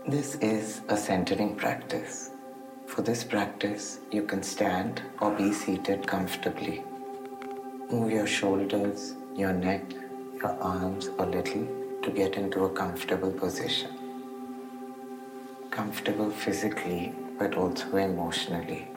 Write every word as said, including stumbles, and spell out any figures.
This is a centering practice. For this practice, you can stand or be seated comfortably. Move your shoulders, your neck, your arms a little to get into a comfortable position. Comfortable physically, but also emotionally.